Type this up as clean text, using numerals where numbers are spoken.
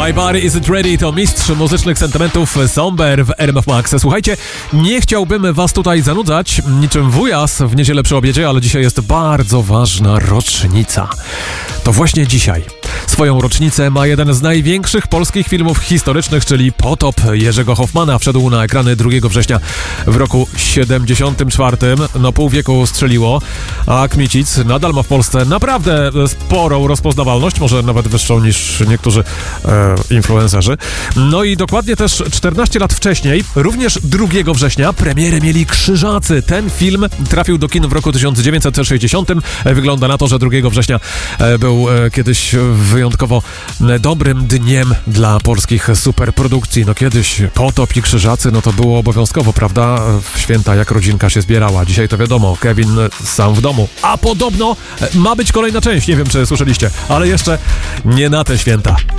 My Body Is It Ready to mistrz muzycznych sentymentów Somber w RMF Max. Słuchajcie, nie chciałbym was tutaj zanudzać niczym wujas w niedzielę przy obiedzie, ale dzisiaj jest bardzo ważna rocznica. To właśnie dzisiaj swoją rocznicę ma jeden z największych polskich filmów historycznych, czyli Potop Jerzego Hoffmana. Wszedł na ekrany 2 września w roku 74. No pół wieku strzeliło, a Kmicic nadal ma w Polsce naprawdę sporą rozpoznawalność, może nawet wyższą niż niektórzy influencerzy. No i dokładnie też 14 lat wcześniej, również 2 września, premierę mieli Krzyżacy. Ten film trafił do kin w roku 1960. Wygląda na to, że 2 września był kiedyś wyjątkowo dobrym dniem dla polskich superprodukcji. No kiedyś Potop i Krzyżacy, no to było obowiązkowo, prawda? W święta jak rodzinka się zbierała. Dzisiaj to wiadomo, Kevin sam w domu. A podobno ma być kolejna część, nie wiem czy słyszeliście, ale jeszcze nie na te święta.